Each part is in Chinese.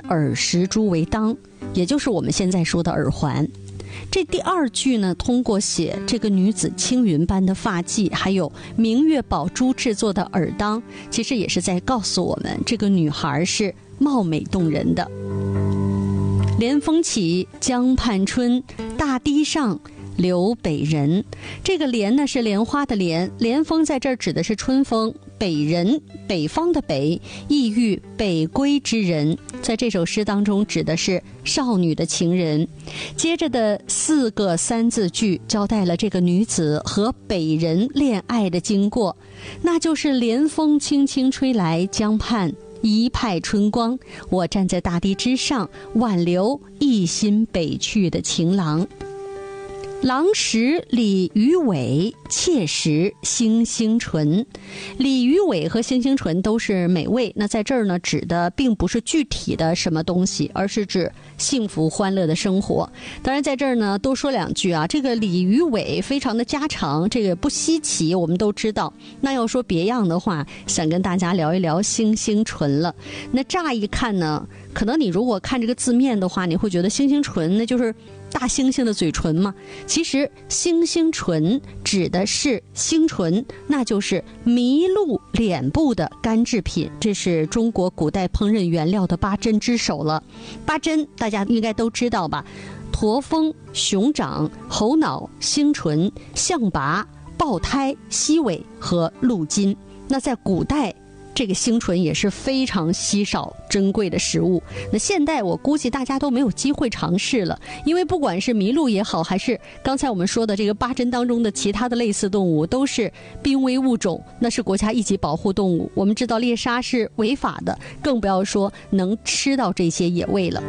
耳石珠为当，也就是我们现在说的耳环。这第二句呢，通过写这个女子青云般的发髻，还有明月宝珠制作的耳当，其实也是在告诉我们，这个女孩是貌美动人的。莲风起，江畔春，大堤上留北人。这个莲呢是莲花的莲，莲风在这儿指的是春风，北人北方的北，意欲北归之人，在这首诗当中指的是少女的情人。接着的4个3字句交代了这个女子和北人恋爱的经过，那就是莲风轻轻吹来，江畔一派春光，我站在大堤之上，挽留一心北去的情郎。郎时李鱼尾，妾时星星唇。李鱼尾和星星唇都是美味，那在这儿呢，指的并不是具体的什么东西，而是指幸福欢乐的生活。当然在这儿呢，多说两句啊，这个李鱼尾非常的家常，这个不稀奇，我们都知道。那要说别样的话，想跟大家聊一聊星星唇了。那乍一看呢，可能你如果看这个字面的话，你会觉得星星唇那就是大猩猩的嘴唇嘛。其实星星唇指的是星唇，那就是麋鹿脸部的干制品，这是中国古代烹饪原料的8珍之首了。8珍大家应该都知道吧，驼峰、熊掌、猴脑、星唇、象拔、豹胎、犀尾和鹿筋。那在古代这个星唇也是非常稀少珍贵的食物，那现代我估计大家都没有机会尝试了，因为不管是麋鹿也好，还是刚才我们说的这个8珍当中的其他的类似动物，都是濒危物种，那是国家一级保护动物，我们知道猎杀是违法的，更不要说能吃到这些野味了。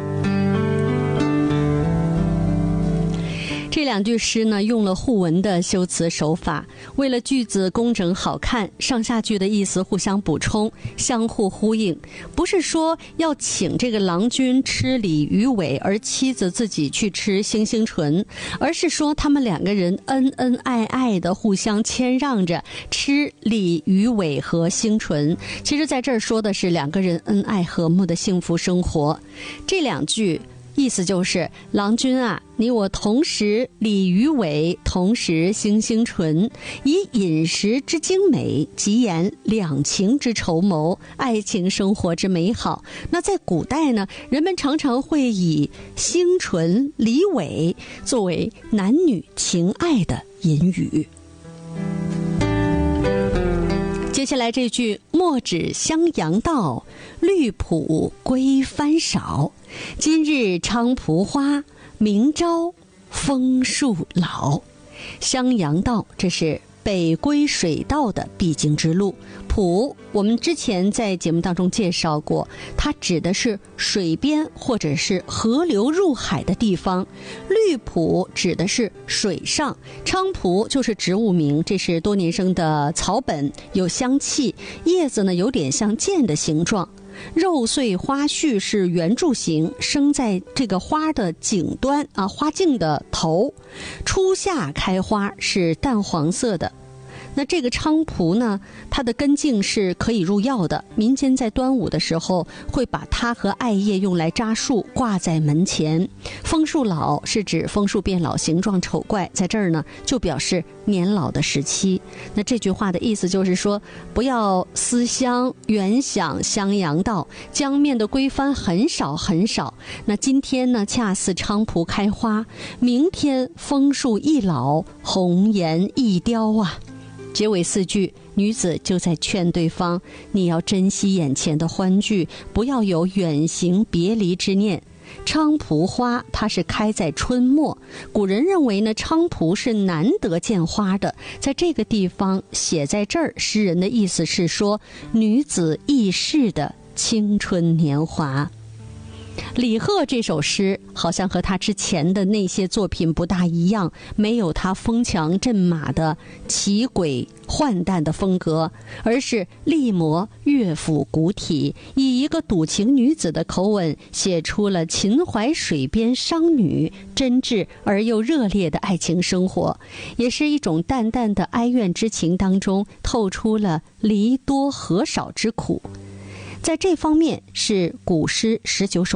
这2句诗呢，用了互文的修辞手法，为了句子工整好看，上下句的意思互相补充，相互呼应。不是说要请这个郎君吃鲤鱼尾，而妻子自己去吃星星唇，而是说他们2个人恩恩爱爱的互相谦让着吃鲤鱼尾和星唇。其实在这儿说的是2个人恩爱和睦的幸福生活。这2句意思就是，郎君啊，你我同食鲤鱼尾，同食星星唇，以饮食之精美，极言两情之筹谋，爱情生活之美好。那在古代呢，人们常常会以星唇、鲤尾作为男女情爱的隐语。接下来这句，莫指襄阳道，绿浦归帆少。今日菖蒲花，明朝枫树老。襄阳道，这是北归水道的必经之路。浦，我们之前在节目当中介绍过，它指的是水边或者是河流入海的地方。绿浦指的是水上，菖蒲就是植物名，这是多年生的草本，有香气，叶子呢有点像剑的形状。肉穗花序是圆柱形，生在这个花的颈端啊，花茎的头。初夏开花，是淡黄色的。那这个菖蒲呢，它的根茎是可以入药的，民间在端午的时候会把它和艾叶用来扎树，挂在门前。枫树老是指枫树变老，形状丑怪，在这儿呢就表示年老的时期。那这句话的意思就是说，不要思乡，远想襄阳道，江面的归帆很少很少。那今天呢，恰似菖蒲开花，明天枫树易老，红颜易凋啊。结尾4句，女子就在劝对方，你要珍惜眼前的欢聚，不要有远行别离之念。菖蒲花它是开在春末，古人认为呢，菖蒲是难得见花的，在这个地方写在这儿，诗人的意思是说女子易逝的青春年华。李贺这首诗好像和他之前的那些作品不大一样，没有他风强阵马的奇诡涣淡的风格，而是力磨乐府古体，以一个赌情女子的口吻写出了秦淮水边商女真挚而又热烈的爱情生活，也是一种淡淡的哀怨之情当中透出了离多合少之苦。在这方面是古诗19首